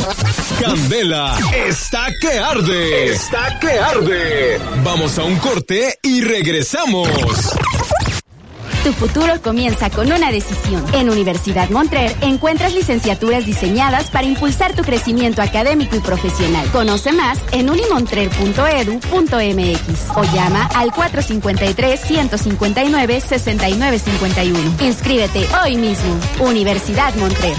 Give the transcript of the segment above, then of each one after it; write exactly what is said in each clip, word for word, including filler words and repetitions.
Candela está que arde. Está que arde. Vamos a un corte y regresamos. Tu futuro comienza con una decisión. En Universidad Montrer encuentras licenciaturas diseñadas para impulsar tu crecimiento académico y profesional. Conoce más en unimontrer punto edu punto m x o llama al cuatro cinco tres, uno cinco nueve, seis nueve cinco uno. Inscríbete hoy mismo. Universidad Montrer.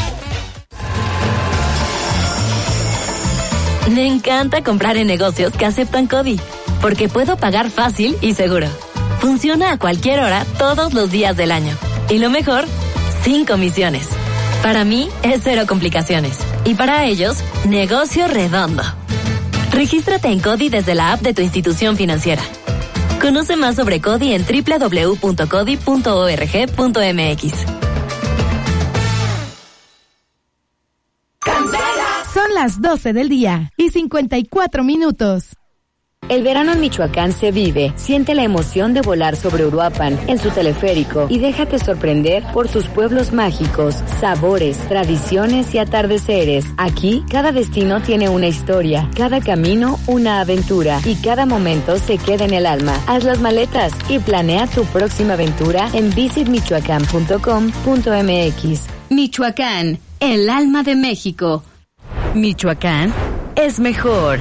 Me encanta comprar en negocios que aceptan CODI, porque puedo pagar fácil y seguro. Funciona a cualquier hora, todos los días del año. Y lo mejor, sin comisiones. Para mí, es cero complicaciones. Y para ellos, negocio redondo. Regístrate en CODI desde la app de tu institución financiera. Conoce más sobre CODI en doble u doble u doble u punto codi punto org punto m x. Son las doce del día y cincuenta y cuatro minutos. El verano en Michoacán se vive. Siente la emoción de volar sobre Uruapan en su teleférico y déjate sorprender por sus pueblos mágicos, sabores, tradiciones y atardeceres. Aquí, cada destino tiene una historia, cada camino una aventura y cada momento se queda en el alma. Haz las maletas y planea tu próxima aventura en visit michoacán punto com punto m x. Michoacán, el alma de México. Michoacán es mejor.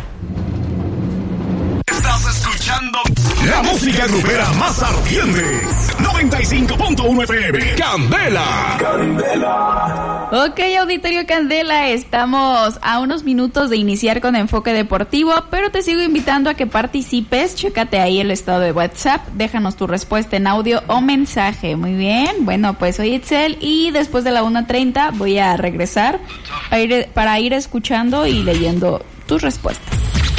Estás escuchando la música grupera más ardiente. noventa y cinco punto uno F M. Candela. Candela. Ok, auditorio Candela, estamos a unos minutos de iniciar con Enfoque Deportivo, pero te sigo invitando a que participes. Chécate ahí el estado de WhatsApp, déjanos tu respuesta en audio o mensaje. Muy bien, bueno, pues soy Itzel y después de la una treinta voy a regresar para ir, para ir escuchando y leyendo tus respuestas.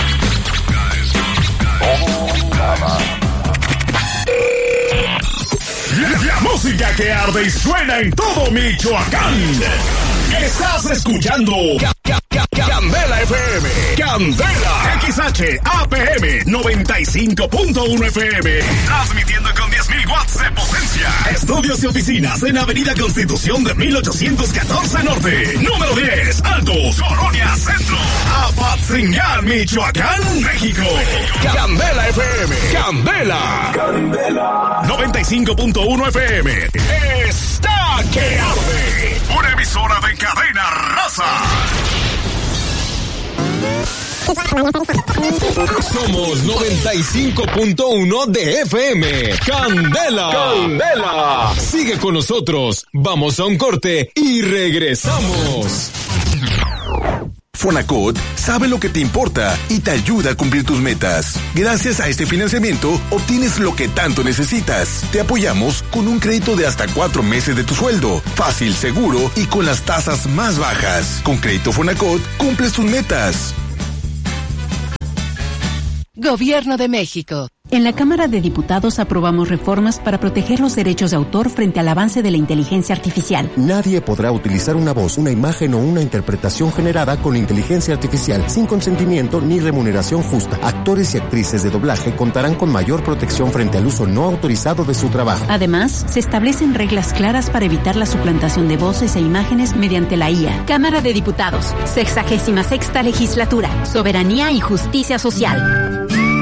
La, la música que arde y suena en todo Michoacán. Estás escuchando Ca- Ca- Ca- Candela F M. Candela X H A P M noventa y cinco punto uno F M. Transmitiendo con diez mil watts de potencia. Estudios y oficinas en Avenida Constitución de mil ochocientos catorce Norte. Número diez, Altos, Colonia Centro. Apatzingán, Michoacán, México. Candela F M. Candela. Candela. noventa y cinco punto uno F M. Está que arde. Una emisora de cadena raza. Somos noventa y cinco punto uno de F M. Candela. Candela. Sigue con nosotros. Vamos a un corte y regresamos. Fonacot sabe lo que te importa y te ayuda a cumplir tus metas. Gracias a este financiamiento, obtienes lo que tanto necesitas. Te apoyamos con un crédito de hasta cuatro meses de tu sueldo. Fácil, seguro y con las tasas más bajas. Con Crédito Fonacot, cumples tus metas. Gobierno de México. En la Cámara de Diputados aprobamos reformas para proteger los derechos de autor frente al avance de la inteligencia artificial. Nadie podrá utilizar una voz, una imagen o una interpretación generada con inteligencia artificial sin consentimiento ni remuneración justa. Actores y actrices de doblaje contarán con mayor protección frente al uso no autorizado de su trabajo. Además, se establecen reglas claras para evitar la suplantación de voces e imágenes mediante la I A. Cámara de Diputados, sexagésima sexta legislatura, soberanía y justicia social.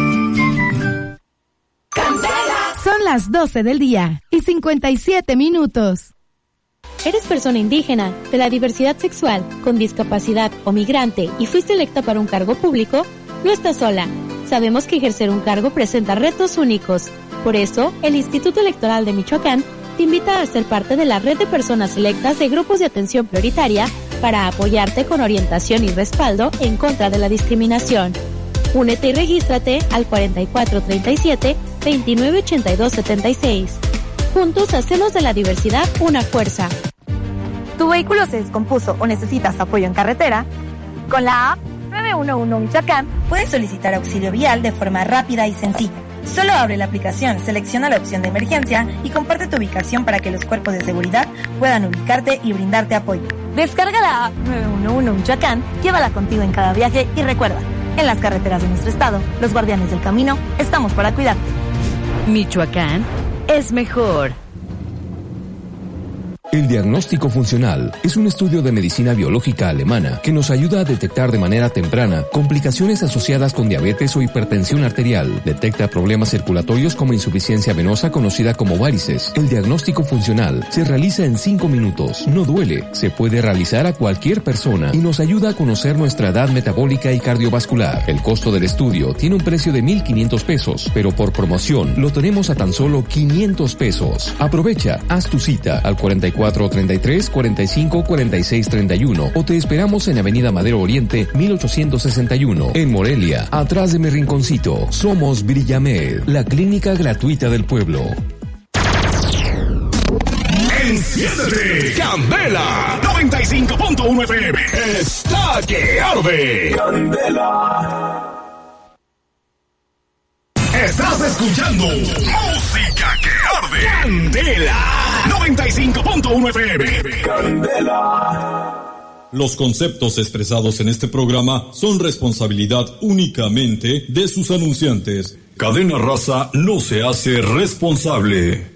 Son las doce del día y cincuenta y siete minutos. ¿Eres persona indígena, de la diversidad sexual, con discapacidad o migrante y fuiste electa para un cargo público? No estás sola. Sabemos que ejercer un cargo presenta retos únicos. Por eso, el Instituto Electoral de Michoacán te invita a ser parte de la red de personas electas de grupos de atención prioritaria para apoyarte con orientación y respaldo en contra de la discriminación. Únete y regístrate al cuarenta y cuatro treinta y siete, veintinueve ochenta y dos setenta y seis. Juntos hacemos de la diversidad una fuerza. ¿Tu vehículo se descompuso o necesitas apoyo en carretera? Con la app nueve uno uno Michoacán puedes solicitar auxilio vial de forma rápida y sencilla. Solo abre la aplicación, selecciona la opción de emergencia y comparte tu ubicación para que los cuerpos de seguridad puedan ubicarte y brindarte apoyo. Descarga la app nueve uno uno Michoacán, llévala contigo en cada viaje y recuerda, en las carreteras de nuestro estado, los guardianes del camino, estamos para cuidarte. Michoacán es mejor. El diagnóstico funcional es un estudio de medicina biológica alemana que nos ayuda a detectar de manera temprana complicaciones asociadas con diabetes o hipertensión arterial. Detecta problemas circulatorios como insuficiencia venosa conocida como varices. El diagnóstico funcional se realiza en cinco minutos. No duele, se puede realizar a cualquier persona y nos ayuda a conocer nuestra edad metabólica y cardiovascular. El costo del estudio tiene un precio de mil quinientos pesos, pero por promoción lo tenemos a tan solo quinientos pesos. Aprovecha, haz tu cita al cuarenta y cuatro treinta y tres cuarenta y cinco cuarenta y seis treinta y uno o te esperamos en Avenida Madero Oriente mil ochocientos sesenta y uno en Morelia, atrás de mi rinconcito. Somos Brillamed, la clínica gratuita del pueblo. Enciéndete, Candela noventa y cinco punto uno F M está que arde. Candela. Estás escuchando música que arde. Candela noventa y cinco punto uno F M. Candela. Los conceptos expresados en este programa son responsabilidad únicamente de sus anunciantes. Cadena Raza no se hace responsable.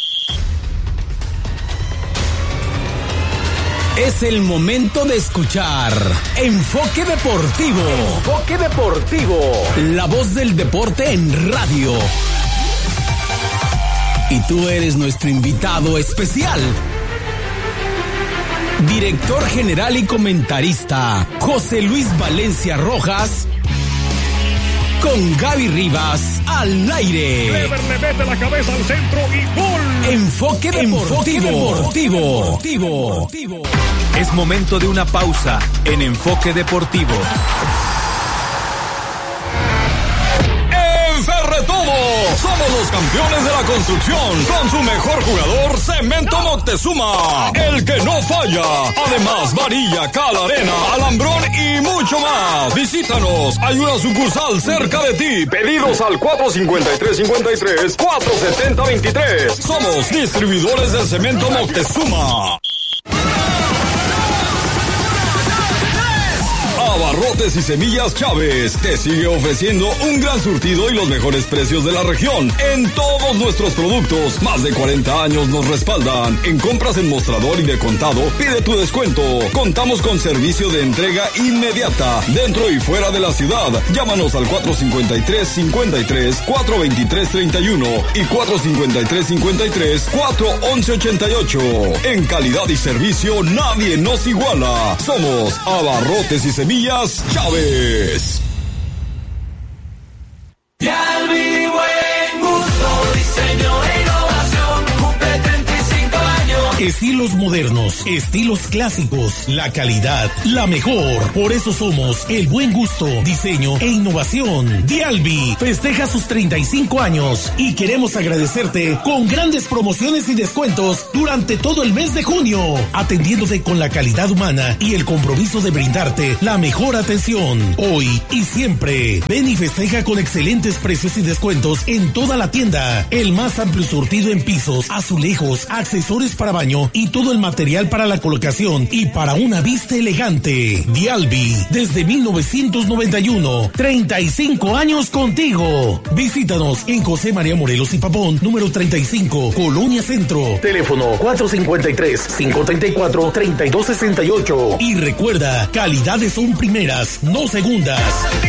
Es el momento de escuchar Enfoque Deportivo. Enfoque Deportivo. La voz del deporte en radio. Y tú eres nuestro invitado especial. Director general y comentarista, José Luis Valencia Rojas. Con Gaby Rivas al aire. Clever le mete la cabeza al centro y gol. Enfoque Deportivo. Deportivo. Deportivo. Es momento de una pausa en Enfoque Deportivo. En Ferretodo somos los campeones de la construcción con su mejor jugador Cemento Moctezuma, el que no falla. Además, varilla, cal, arena, alambrón y mucho más. Visítanos, hay una sucursal cerca de ti. Pedidos al cuatro cincuenta y tres cincuenta y tres, cuatro setenta veintitrés. Somos distribuidores del Cemento Moctezuma. Abarrotes y Semillas Chávez te sigue ofreciendo un gran surtido y los mejores precios de la región en todos nuestros productos. Más de cuarenta años nos respaldan. En compras en mostrador y de contado, pide tu descuento. Contamos con servicio de entrega inmediata dentro y fuera de la ciudad. Llámanos al cuatro cincuenta y tres cincuenta y tres, cuatro veintitrés treinta y uno y cuatro cincuenta y tres cincuenta y tres, cuatro once ochenta y ocho. En calidad y servicio nadie nos iguala. Somos Abarrotes y Semillas Chávez. Dialbi, buen gusto, diseño e innovación, cumple treinta y cinco años. Estilos modernos, estilos clásicos, la calidad, la mejor. Por eso somos el buen gusto, diseño e innovación. Dialbi festeja sus treinta y cinco años y queremos agradecerte con grandes promociones y descuentos durante todo el mes de junio, atendiéndote con la calidad humana y el compromiso de brindarte la mejor atención. Hoy y siempre, ven y festeja con excelentes precios y descuentos en toda la tienda. El más amplio surtido en pisos, azulejos, accesorios para baño y todo el material para la colocación y para una vista elegante. Dialbi, desde mil novecientos noventa y uno, treinta y cinco años contigo. Visítanos en José María Morelos y Pavón, número treinta y cinco, Colonia Centro. Teléfono cuatro cincuenta y tres, cinco treinta y cuatro, treinta y dos sesenta y ocho. Y recuerda, calidades son primeras, no segundas.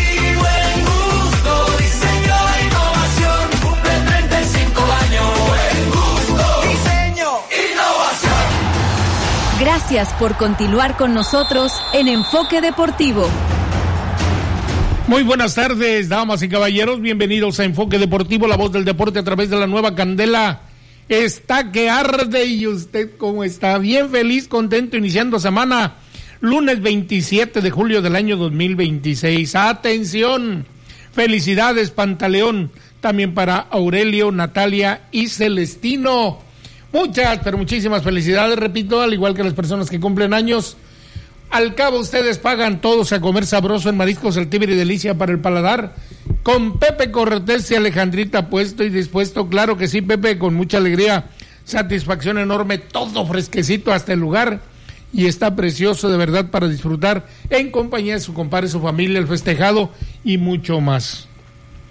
Gracias por continuar con nosotros en Enfoque Deportivo. Muy buenas tardes, damas y caballeros. Bienvenidos a Enfoque Deportivo, la voz del deporte a través de la nueva Candela. Está que arde. ¿Y usted cómo está? Bien, feliz, contento, iniciando semana. Lunes veintisiete de julio del año dos mil veintiséis. Atención, felicidades, Pantaleón. También para Aurelio, Natalia y Celestino. Muchas, pero muchísimas felicidades, repito, al igual que las personas que cumplen años. Al cabo, ustedes pagan todos a comer sabroso en Mariscos El Tíber y Delicia para el paladar. Con Pepe Cortés y Alejandrita puesto y dispuesto, claro que sí, Pepe, con mucha alegría, satisfacción enorme, todo fresquecito hasta el lugar. Y está precioso de verdad para disfrutar en compañía de su compadre, su familia, el festejado y mucho más.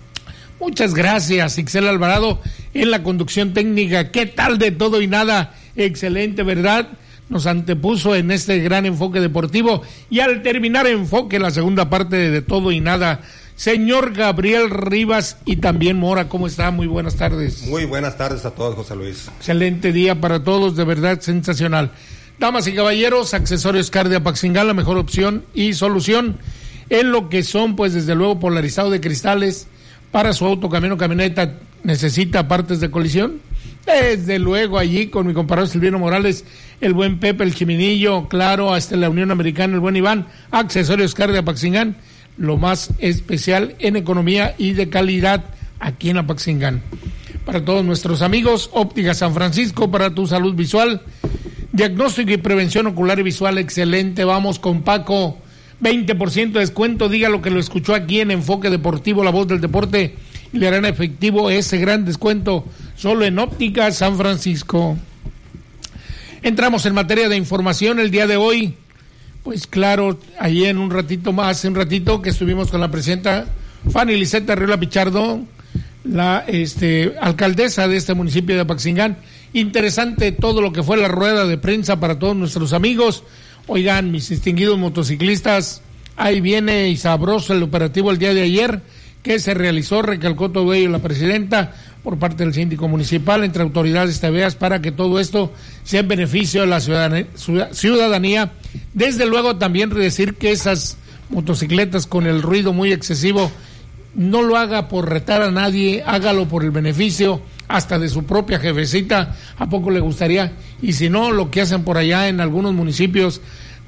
Muchas gracias, Ixel Alvarado, en la conducción técnica. ¿Qué tal de todo y nada excelente, ¿verdad? Nos antepuso en este gran enfoque deportivo y al terminar enfoque, la segunda parte de, de Todo y Nada, señor Gabriel Rivas y también Mora, ¿cómo está? Muy buenas tardes. Muy buenas tardes a todos, José Luis. Excelente día para todos, de verdad sensacional. Damas y caballeros, Accesorios Car de Apaxingán, la mejor opción y solución en lo que son, pues desde luego, polarizado de cristales para su auto, camión o camioneta. ¿Necesita partes de colisión? Desde luego, allí con mi compañero Silvino Morales, el buen Pepe, el Chiminillo, claro, hasta la Unión Americana, el buen Iván. Accesorios Car de Apaxingán, lo más especial en economía y de calidad aquí en Apaxingán. Para todos nuestros amigos, Óptica San Francisco, para tu salud visual, diagnóstico y prevención ocular y visual, excelente. Vamos con Paco, veinte por ciento de descuento, diga lo que lo escuchó aquí en Enfoque Deportivo, la voz del deporte, y le harán efectivo ese gran descuento solo en Óptica San Francisco. Entramos en materia de información el día de hoy. Pues claro, ahí en un ratito más, hace un ratito que estuvimos con la presidenta Fanny Liseta Arriola Pichardo, la este, alcaldesa de este municipio de Apaxingán. Interesante todo lo que fue la rueda de prensa para todos nuestros amigos. Oigan, mis distinguidos motociclistas, ahí viene y sabroso el operativo el día de ayer que se realizó, recalcó todo ello la presidenta, por parte del síndico municipal, entre autoridades tebeas, para que todo esto sea en beneficio de la ciudadanía, ciudadanía. Desde luego también decir que esas motocicletas con el ruido muy excesivo, no lo haga por retar a nadie, hágalo por el beneficio hasta de su propia jefecita, ¿a poco le gustaría? Y si no, lo que hacen por allá en algunos municipios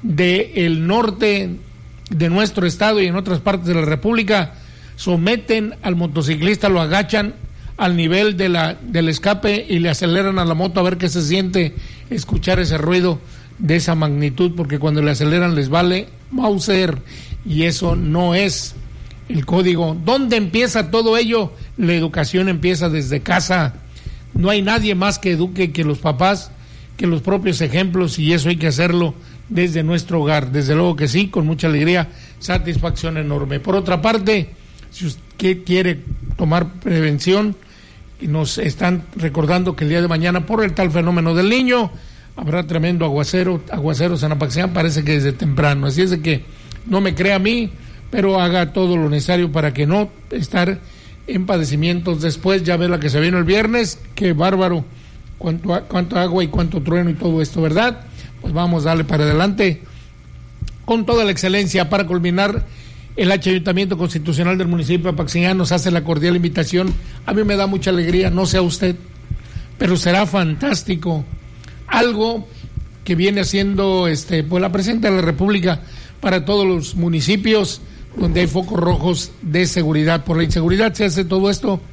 del norte de nuestro estado y en otras partes de la república, someten al motociclista, lo agachan al nivel de la del escape y le aceleran a la moto a ver qué se siente escuchar ese ruido de esa magnitud, porque cuando le aceleran les vale Mauser, y eso no es el código. ¿Dónde empieza todo ello? La educación empieza desde casa. No hay nadie más que eduque que los papás, que los propios ejemplos, y eso hay que hacerlo desde nuestro hogar. Desde luego que sí, con mucha alegría, satisfacción enorme. Por otra parte, si usted quiere tomar prevención, nos están recordando que el día de mañana, por el tal fenómeno del Niño, habrá tremendo aguacero, aguaceros en Apaxingán, parece que desde temprano. Así es de que no me crea a mí, pero haga todo lo necesario para que no estar en padecimientos después. Ya ve la que se vino el viernes, qué bárbaro, cuánto, cuánto agua y cuánto trueno y todo esto, ¿verdad? Pues vamos a darle para adelante con toda la excelencia. Para culminar, el Ayuntamiento Constitucional del municipio de Apaxingán nos hace la cordial invitación. A mí me da mucha alegría, no sé a usted, pero será fantástico. Algo que viene haciendo este, pues la Presidenta de la República para todos los municipios donde hay focos rojos de seguridad. Por la inseguridad se hace todo esto,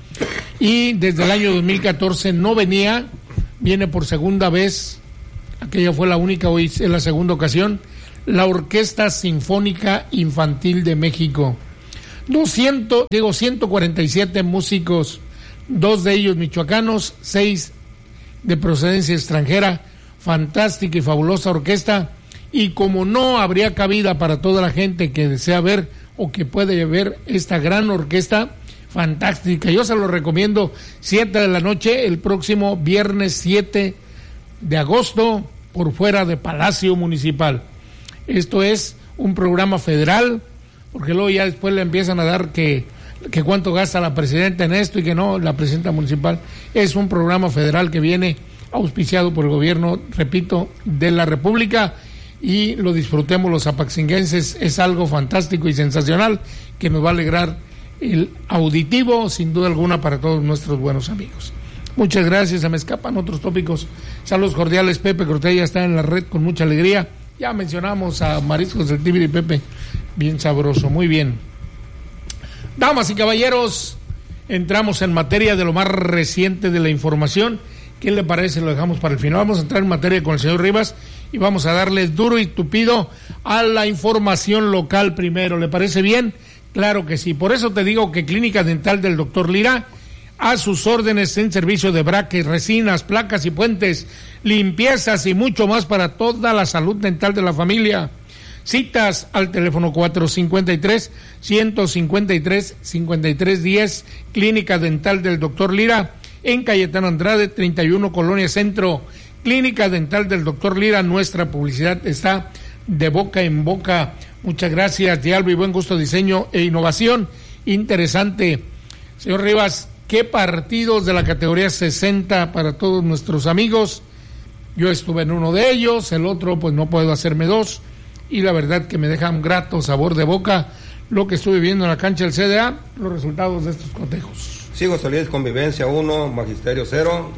y desde el año dos mil catorce no venía, viene por segunda vez, aquella fue la única, hoy es la segunda ocasión, la Orquesta Sinfónica Infantil de México. doscientos, digo, ciento cuarenta y siete músicos, dos de ellos michoacanos, seis de procedencia extranjera, fantástica y fabulosa orquesta, y como no habría cabida para toda la gente que desea ver o que puede ver esta gran orquesta fantástica, yo se lo recomiendo, siete de la noche, el próximo viernes siete de agosto, por fuera de Palacio Municipal. Esto es un programa federal, porque luego ya después le empiezan a dar que, que cuánto gasta la presidenta en esto y que no, la presidenta municipal. Es un programa federal que viene auspiciado por el gobierno, repito, de la República, y lo disfrutemos los apaxinguenses. Es algo fantástico y sensacional que nos va a alegrar el auditivo, sin duda alguna, para todos nuestros buenos amigos. Muchas gracias, se me escapan otros tópicos. Saludos cordiales, Pepe Cortés ya está en la red con mucha alegría. Ya mencionamos a Mariscos del Tíbiri, Pepe, bien sabroso, muy bien. Damas y caballeros, entramos en materia de lo más reciente de la información. ¿Qué le parece? Lo dejamos para el final. Vamos a entrar en materia con el señor Rivas y vamos a darle duro y tupido a la información local primero. ¿Le parece bien? Claro que sí. Por eso te digo que Clínica Dental del doctor Lira, a sus órdenes en servicio de braques, resinas, placas y puentes, limpiezas y mucho más para toda la salud dental de la familia. Citas al teléfono cuatro cinco tres, uno cinco tres, cinco tres uno cero, Clínica Dental del doctor Lira, en Cayetano Andrade, treinta y uno, Colonia Centro. Clínica Dental del doctor Lira, nuestra publicidad está de boca en boca. Muchas gracias, Dialbi, buen gusto, diseño e innovación. Interesante. Señor Rivas, ¿qué partidos de la categoría sesenta para todos nuestros amigos? Yo estuve en uno de ellos, el otro pues no puedo hacerme dos, y la verdad que me deja un grato sabor de boca lo que estuve viendo en la cancha del C D A, los resultados de estos cotejos. Sí, José Luis, Convivencia uno, Magisterio cero,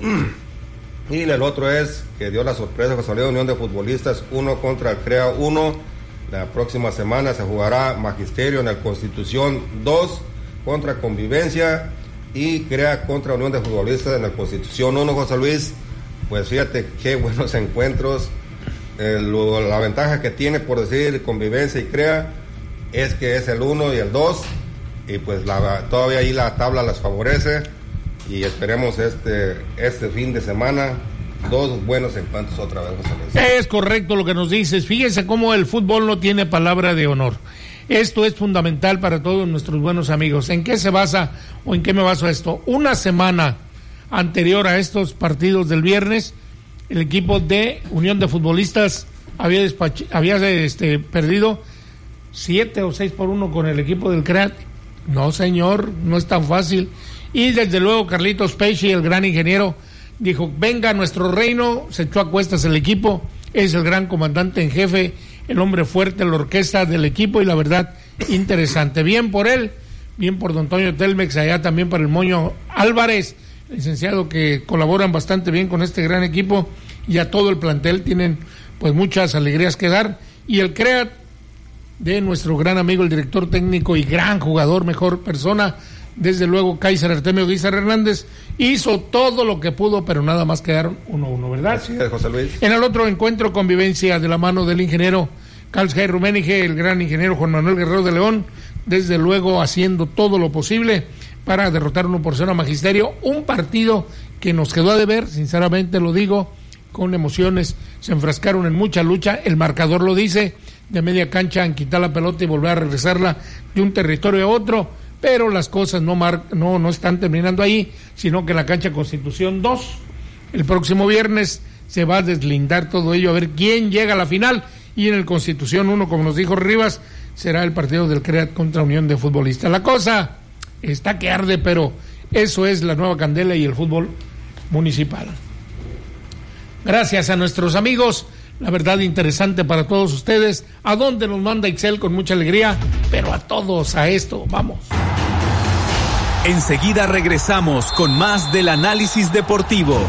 y el otro es, que dio la sorpresa, José Luis, Unión de Futbolistas uno contra el CREA uno. La próxima semana se jugará Magisterio en el Constitución dos contra Convivencia, y CREA contra Unión de Futbolistas en el Constitución uno, José Luis. Pues fíjate qué buenos encuentros. Eh, lo, la ventaja que tiene, por decir, Convivencia y CREA es que es el uno y el dos, y pues la, todavía ahí la tabla las favorece, y esperemos este este fin de semana dos buenos encuentros otra vez, José Luis. Es correcto lo que nos dices. Fíjense cómo el fútbol no tiene palabra de honor. Esto es fundamental para todos nuestros buenos amigos. ¿En qué se basa o en qué me baso esto? Una semana anterior a estos partidos del viernes, el equipo de Unión de Futbolistas había, despach- había este, perdido siete o seis por uno con el equipo del CREAT. No, señor, no es tan fácil. Y desde luego Carlitos Pesci, el gran ingeniero, dijo, venga a nuestro reino, se echó a cuestas el equipo, es el gran comandante en jefe, el hombre fuerte, la orquesta del equipo, y la verdad, interesante. Bien por él, bien por don Antonio Telmex, allá también para el Moño Álvarez, licenciado, que colaboran bastante bien con este gran equipo, y a todo el plantel tienen pues muchas alegrías que dar. Y el CREAT de nuestro gran amigo, el director técnico y gran jugador, mejor persona, desde luego Kaiser Artemio Guizar Hernández, hizo todo lo que pudo, pero nada más quedaron uno a uno, ¿verdad? Así es, José Luis. En el otro encuentro, Convivencia, de la mano del ingeniero Carlos J. Rummenigge, el gran ingeniero Juan Manuel Guerrero de León, desde luego haciendo todo lo posible para derrotar uno por cero a Magisterio, un partido que nos quedó a deber, sinceramente lo digo, con emociones, se enfrascaron en mucha lucha, el marcador lo dice, de media cancha en quitar la pelota y volver a regresarla de un territorio a otro, pero las cosas no mar, no no están terminando ahí, sino que en la cancha Constitución dos, el próximo viernes se va a deslindar todo ello, a ver quién llega a la final, y en el Constitución uno, como nos dijo Rivas, será el partido del CREAT contra Unión de Futbolistas. La cosa está que arde, pero eso es la nueva candela y el fútbol municipal. Gracias a nuestros amigos, la verdad interesante para todos ustedes, a donde nos manda Excel con mucha alegría, pero a todos a esto, vamos. Enseguida regresamos con más del análisis deportivo.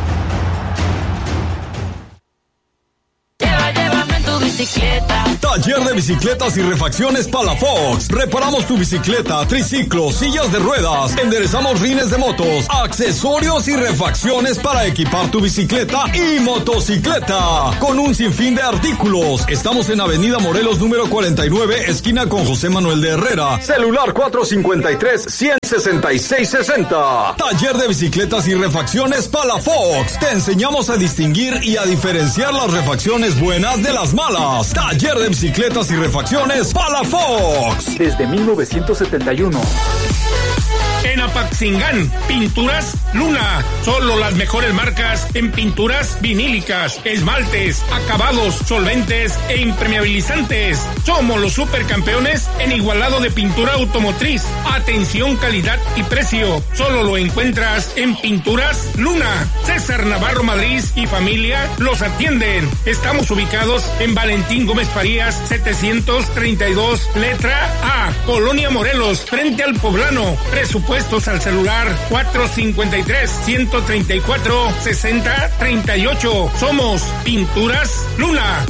Lleva, llévame en tu bicicleta. Taller de bicicletas y refacciones Palafox. Reparamos tu bicicleta, triciclo, sillas de ruedas. Enderezamos rines de motos, accesorios y refacciones para equipar tu bicicleta y motocicleta. Con un sinfín de artículos. Estamos en Avenida Morelos número cuarenta y nueve, esquina con José Manuel de Herrera. Celular cuatro cinco tres, uno cero seis seis seis cero. Taller de bicicletas y refacciones Palafox. Te enseñamos a distinguir y a diferenciar las refacciones buenas de las malas. Taller de bicicletas y refacciones Palafox. Desde mil novecientos setenta y uno. En Apaxingán, Pinturas Luna. Solo las mejores marcas en pinturas vinílicas, esmaltes, acabados, solventes e impermeabilizantes. Somos los supercampeones en igualado de pintura automotriz. Atención, calidad y precio. Solo lo encuentras en Pinturas Luna. César Navarro Madrid y familia los atienden. Estamos ubicados en Valentín Gómez Farías, setecientos treinta y dos, letra A, Colonia Morelos, frente al Poblano. Presupuestos al celular cuatro cinco tres, uno tres cuatro, seis cero tres ocho. Somos Pinturas Luna.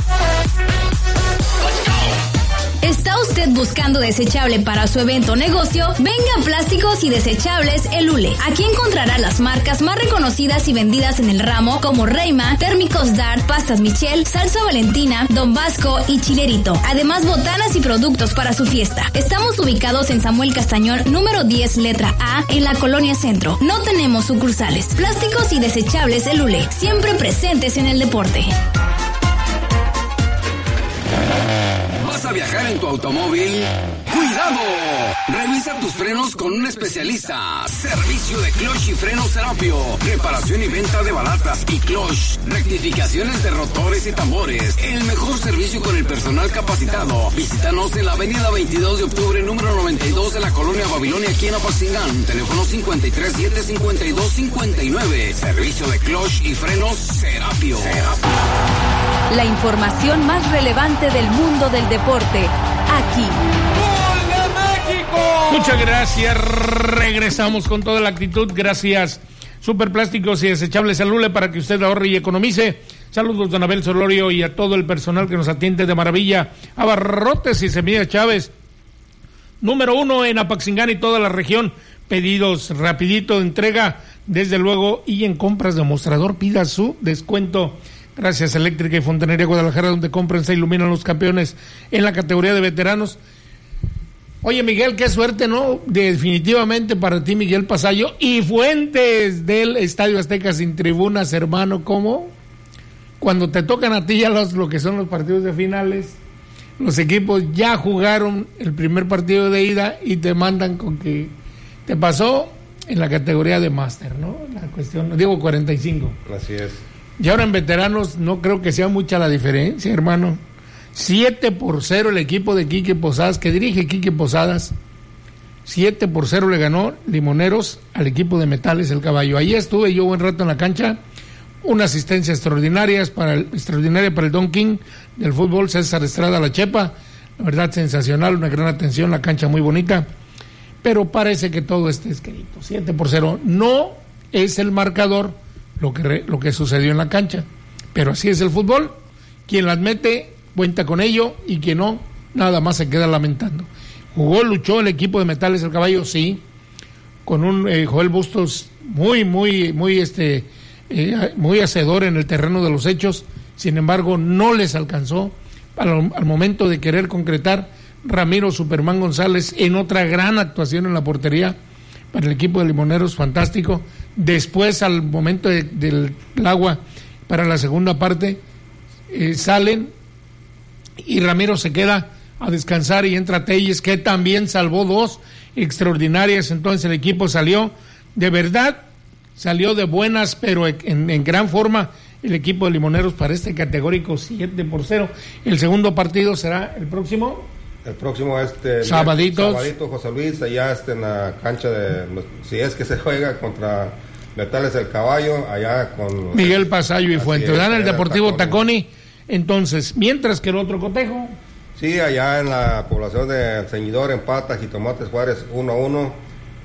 ¿Está usted buscando desechable para su evento o negocio? Venga a Plásticos y Desechables El Ule. Aquí encontrará las marcas más reconocidas y vendidas en el ramo, como Reima, Térmicos Dart, Pastas Michel, Salsa Valentina, Don Vasco y Chilerito. Además, botanas y productos para su fiesta. Estamos ubicados en Samuel Castañón, número diez, letra A, en la Colonia Centro. No tenemos sucursales. Plásticos y Desechables El Ule. Siempre presentes en el deporte. ¿Vas a viajar correr en tu automóvil? ¡Cuidado! Revisa tus frenos con un especialista. Servicio de clutch y frenos Serapio. Reparación y venta de balatas y clutch. Rectificaciones de rotores y tambores. El mejor servicio con el personal capacitado. Visítanos en la avenida veintidós de octubre, número noventa y dos de la colonia Babilonia, aquí en Apaxingán. Teléfono cincuenta y tres, siete cincuenta y dos, cincuenta y nueve. Servicio de clutch y frenos Serapio. La información más relevante del mundo del deporte, aquí. ¡Gol de México! Muchas gracias. Regresamos con toda la actitud. Gracias. Superplásticos y desechables Alule para que usted ahorre y economice. Saludos, don Abel Solorio, y a todo el personal que nos atiende de maravilla. Abarrotes y Semillas Chávez, número uno en Apaxingán y toda la región. Pedidos rapidito de entrega, desde luego, y en compras de mostrador pida su descuento. Gracias, Eléctrica y Fontanería Guadalajara, donde compren, se iluminan los campeones en la categoría de veteranos. Oye, Miguel, qué suerte, ¿no? Definitivamente para ti, Miguel Pasayo, y Fuentes del Estadio Azteca sin tribunas, hermano. ¿Cómo? Cuando te tocan a ti ya los, lo que son los partidos de finales, los equipos ya jugaron el primer partido de ida y te mandan con que te pasó en la categoría de máster, ¿no? La cuestión, digo cuarenta y cinco. Así es. Y ahora en veteranos no creo que sea mucha la diferencia, hermano. siete por cero el equipo de Quique Posadas, que dirige Quique Posadas. siete por cero le ganó Limoneros al equipo de Metales El Caballo. Ahí estuve yo buen rato en la cancha. Una asistencia extraordinaria para el, extraordinaria para el Don King del fútbol, César Estrada La Chepa. La verdad, sensacional, una gran atención, la cancha muy bonita. Pero parece que todo está escrito. siete por cero. No es el marcador lo que, re, lo que sucedió en la cancha. Pero así es el fútbol. Quien las mete cuenta con ello, y quien no, nada más se queda lamentando. Jugó, luchó el equipo de Metales El Caballo, sí, con un eh, Joel Bustos muy, muy, muy, este, eh, muy hacedor en el terreno de los hechos. Sin embargo, no les alcanzó al, al momento de querer concretar. Ramiro Superman González en otra gran actuación en la portería para el equipo de Limoneros, fantástico. Después, al momento de, del agua para la segunda parte, eh, salen y Ramiro se queda a descansar y entra Telles, que también salvó dos extraordinarias. Entonces el equipo salió, de verdad, salió de buenas, pero en, en gran forma el equipo de Limoneros para este categórico siete por cero. El segundo partido será el próximo... El próximo este Sabaditos. Sabadito, José Luis, allá este, en la cancha de, si es que se juega contra Metales El Caballo, allá con Miguel Pasayo y Fuentes, dan el Deportivo Taconi. Entonces, mientras que el otro cotejo, sí, allá en la población de Ceñidor, empata Jitomates Juárez uno a uno,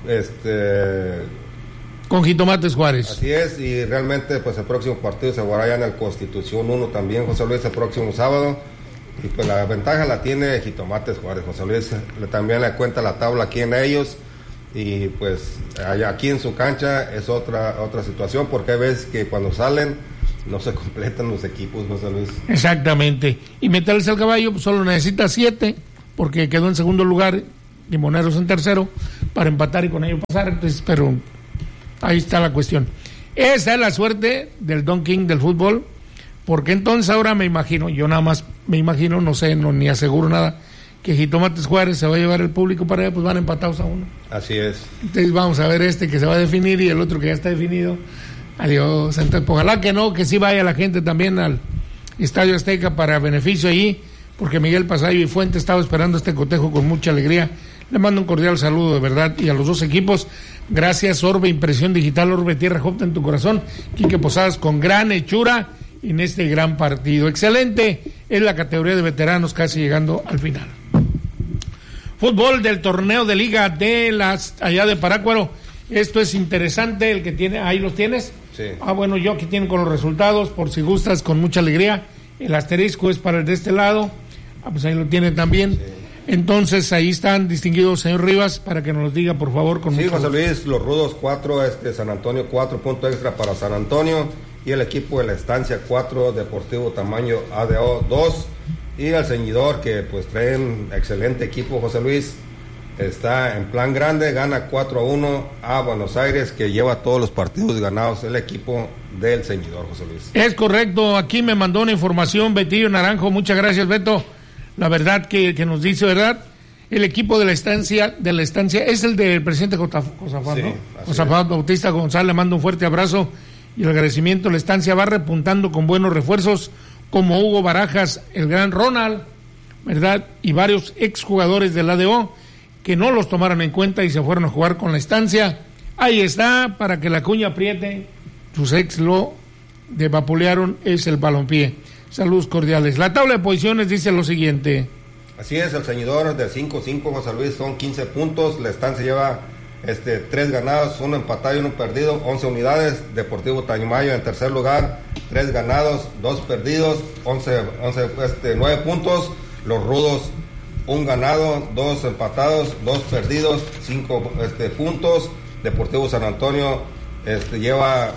este con Jitomates Juárez. Así es, y realmente pues el próximo partido se jugará allá en el Constitución uno también, José Luis, el próximo sábado. Y pues la ventaja la tiene Jitomates Juárez, José Luis, le, también le cuenta la tabla aquí en ellos, y pues allá aquí en su cancha es otra otra situación, porque hay veces que cuando salen no se completan los equipos, José Luis. Exactamente, y Metales El Caballo pues, solo necesita siete, porque quedó en segundo lugar, Limoneros en tercero, para empatar y con ello pasar. Entonces, pero ahí está la cuestión. Esa es la suerte del Don King del fútbol. Porque entonces ahora me imagino, yo nada más me imagino, no sé, no, ni aseguro nada, que Jitomates Juárez se va a llevar el público para allá, pues van empatados a uno. Así es. Entonces vamos a ver este que se va a definir y el otro que ya está definido. Adiós. Entonces, ojalá que no, que sí vaya la gente también al Estadio Azteca para beneficio allí, porque Miguel Pasayo y Fuente estaba esperando este cotejo con mucha alegría. Le mando un cordial saludo de verdad y a los dos equipos. Gracias, Orbe Impresión Digital, Orbe Tierra Jopta en tu corazón. Quique Posadas con gran hechura en este gran partido. Excelente, es la categoría de veteranos casi llegando al final. Fútbol del torneo de liga de las allá de Parácuaro. Esto es interesante, el que tiene, ahí los tienes. Sí. Ah, bueno, yo aquí tienen con los resultados, por si gustas, con mucha alegría. El asterisco es para el de este lado. Ah, pues ahí lo tiene también. Sí. Entonces ahí están distinguidos, señor Rivas, para que nos los diga, por favor. Con sí, mucho José gusto. Luis, los Rudos cuatro, este, San Antonio cuatro, punto extra para San Antonio. Y el equipo de la Estancia cuatro, Deportivo Tamaño A D O dos. Y el Ceñidor, que pues trae un excelente equipo, José Luis. Está en plan grande, gana cuatro a uno a Buenos Aires, que lleva todos los partidos ganados el equipo del Ceñidor, José Luis. Es correcto, aquí me mandó una información Betillo Naranjo, muchas gracias, Beto. la verdad que, que nos dice, ¿verdad? El equipo de la estancia, de la estancia, es el del presidente Josafat, sí, ¿no? Josafat Bautista González, le mando un fuerte abrazo y el agradecimiento. La estancia va repuntando con buenos refuerzos, como Hugo Barajas, el gran Ronald, ¿verdad? Y varios exjugadores del A D O, que no los tomaron en cuenta y se fueron a jugar con la estancia. Ahí está, para que la cuña apriete, sus ex lo vapulearon, es el balompié. Saludos cordiales. La tabla de posiciones dice lo siguiente. Así es, el ceñidor de cinco cinco, José Luis, son quince puntos. La estancia lleva este, tres ganados, uno empatado y uno perdido, once unidades. Deportivo Tañumayo en tercer lugar, tres ganados, dos perdidos, once, once, este, nueve puntos. Los Rudos, un ganado, dos empatados, dos perdidos, cinco este, puntos. Deportivo San Antonio este, lleva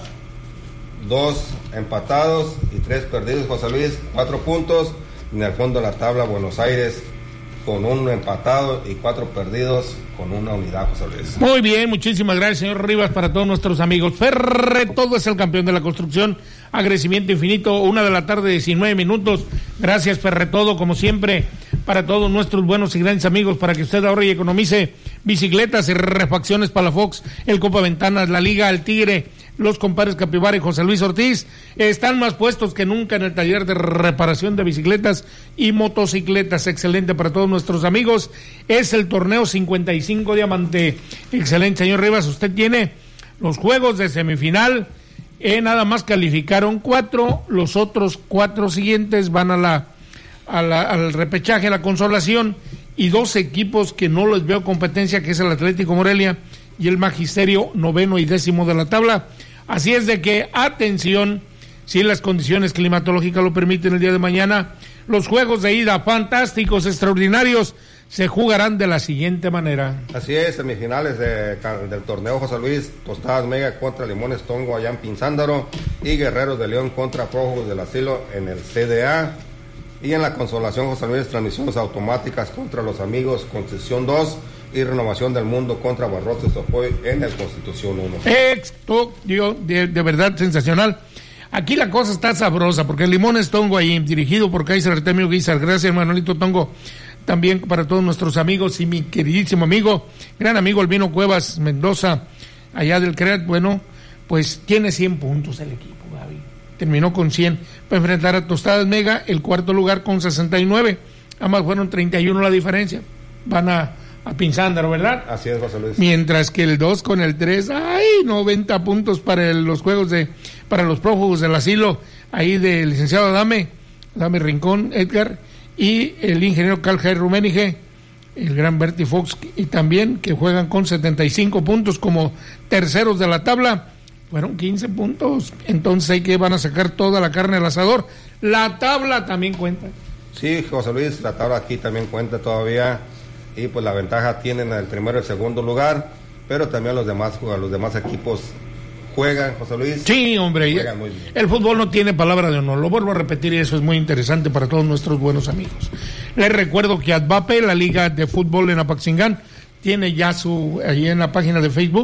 dos empatados y tres perdidos, José Luis, cuatro puntos. En el fondo de la tabla, Buenos Aires con un empatado y cuatro perdidos con una unidad, José Luis. Muy bien, muchísimas gracias, señor Rivas, para todos nuestros amigos. Ferretodo es el campeón de la construcción, agradecimiento infinito, una de la tarde, diecinueve minutos. Gracias, Ferretodo, como siempre, para todos nuestros buenos y grandes amigos, para que usted ahorre y economice. Bicicletas y refacciones Palafox, el Copa Ventanas, la Liga, el Tigre, los compadres Capibara y José Luis Ortiz están más puestos que nunca en el taller de reparación de bicicletas y motocicletas. Excelente para todos nuestros amigos. Es el torneo cincuenta y cinco Diamante. Excelente, señor Rivas. Usted tiene los juegos de semifinal. Eh, nada más calificaron cuatro. Los otros cuatro siguientes van a la, a la al repechaje, a la consolación. Y dos equipos que no les veo competencia, que es el Atlético Morelia y el Magisterio, noveno y décimo de la tabla. Así es de que, atención, si las condiciones climatológicas lo permiten el día de mañana, los juegos de ida fantásticos, extraordinarios, se jugarán de la siguiente manera. Así es, semifinales de, del torneo José Luis, Tostadas Mega contra Limones Tongo allá en Pinzándaro y Guerreros de León contra Prófugos del Asilo en el C D A. Y en la consolación José Luis, transmisiones automáticas contra los amigos Concesión dos y Renovación del Mundo contra Barrotes Topoy en el Constitución uno. Esto, digo, de, de verdad sensacional. Aquí la cosa está sabrosa, porque el Limones Tongo ahí, dirigido por Kaiser Artemio Guizar. Gracias, Manuelito Tongo. También para todos nuestros amigos y mi queridísimo amigo, gran amigo Albino Cuevas Mendoza, allá del C R E A T. Bueno, pues tiene cien puntos el equipo, Gaby. Terminó con cien para enfrentar a Tostadas Mega, el cuarto lugar con sesenta y nueve. Ambas fueron treinta y uno la diferencia. Van a a Pinzándaro, ¿verdad? Así es, José Luis. Mientras que el dos con el tres, ¡ay! noventa puntos para el, los juegos de, para los prófugos del asilo, ahí del licenciado Adame, Adame Rincón, Edgar, y el ingeniero Carl Jair Rummenigge, el gran Bertie Fox, y también que juegan con setenta y cinco puntos como terceros de la tabla. Fueron quince puntos, entonces hay que van a sacar toda la carne al asador. La tabla también cuenta. Sí, José Luis, la tabla aquí también cuenta todavía. Y pues la ventaja tienen el primero y el segundo lugar, pero también los demás los demás equipos juegan, José Luis. Sí, hombre, juegan muy bien. El fútbol no tiene palabra de honor, lo vuelvo a repetir y eso es muy interesante para todos nuestros buenos amigos. Les recuerdo que ADVAPE, la Liga de Fútbol en Apaxingán, tiene ya su, ahí en la página de Facebook,